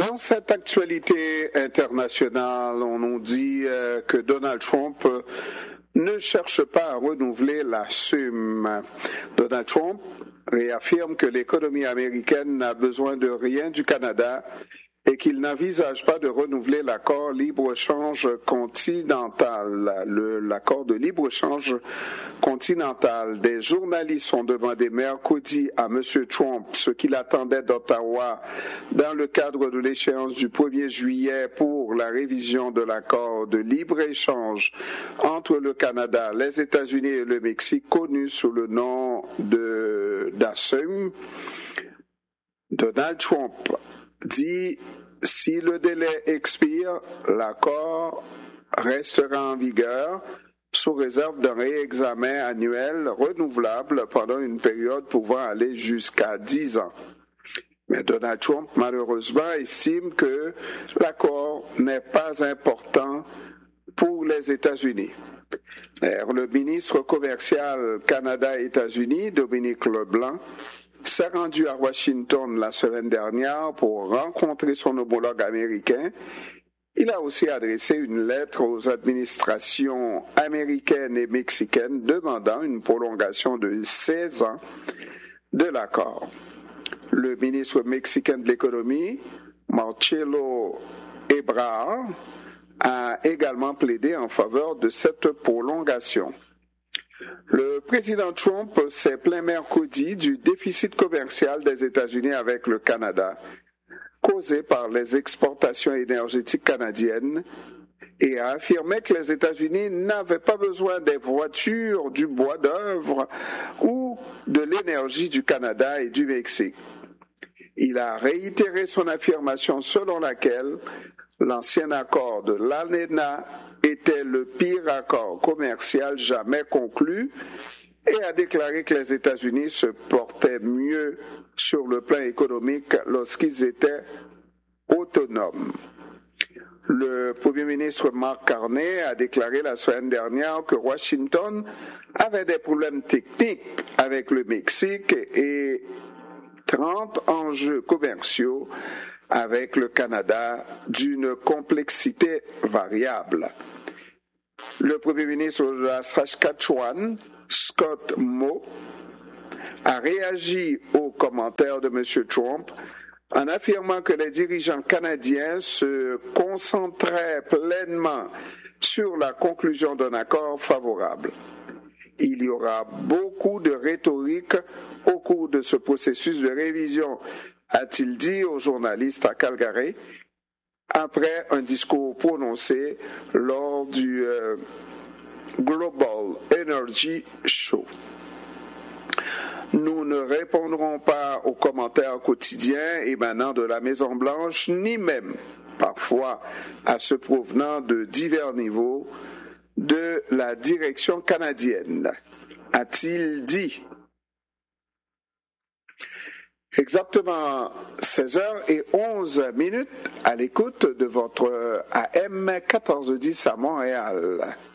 Dans cette actualité internationale, on nous dit que Donald Trump ne cherche pas à renouveler la SUM. Donald Trump réaffirme que l'économie américaine n'a besoin de rien du Canada et qu'il n'envisage pas de renouveler l'accord libre-échange continental. L'accord de libre-échange continental. Des journalistes ont demandé mercredi à M. Trump ce qu'il attendait d'Ottawa dans le cadre de l'échéance du 1er juillet pour la révision de l'accord de libre-échange entre le Canada, les États-Unis et le Mexique, connu sous le nom d'ASEM. Donald Trump dit si le délai expire, l'accord restera en vigueur sous réserve d'un réexamen annuel renouvelable pendant une période pouvant aller jusqu'à 10 ans. Mais Donald Trump, malheureusement, estime que l'accord n'est pas important pour les États-Unis. Le ministre commercial Canada-États-Unis, Dominique LeBlanc, s'est rendu à Washington la semaine dernière pour rencontrer son homologue américain. Il a aussi adressé une lettre aux administrations américaines et mexicaines demandant une prolongation de 16 ans de l'accord. Le ministre mexicain de l'économie, Marcelo Ebrard, a également plaidé en faveur de cette prolongation. Le président Trump s'est plaint mercredi du déficit commercial des États-Unis avec le Canada, causé par les exportations énergétiques canadiennes, et a affirmé que les États-Unis n'avaient pas besoin des voitures, du bois d'œuvre ou de l'énergie du Canada et du Mexique. Il a réitéré son affirmation selon laquelle l'ancien accord de l'ALENA était le pire accord commercial jamais conclu et a déclaré que les États-Unis se portaient mieux sur le plan économique lorsqu'ils étaient autonomes. Le Premier ministre Mark Carney a déclaré la semaine dernière que Washington avait des problèmes techniques avec le Mexique et 30 enjeux commerciaux avec le Canada d'une complexité variable. Le Premier ministre de la Saskatchewan, Scott Moe, a réagi aux commentaires de M. Trump en affirmant que les dirigeants canadiens se concentraient pleinement sur la conclusion d'un accord favorable. Il y aura beaucoup de rhétorique au cours de ce processus de révision, a-t-il dit aux journalistes à Calgary, après un discours prononcé lors du Global Energy Show. Nous ne répondrons pas aux commentaires quotidiens émanant de la Maison-Blanche, ni même, parfois, à ceux provenant de divers niveaux de la direction canadienne, a-t-il dit. Exactement 16h11 à l'écoute de votre AM 1410 à Montréal.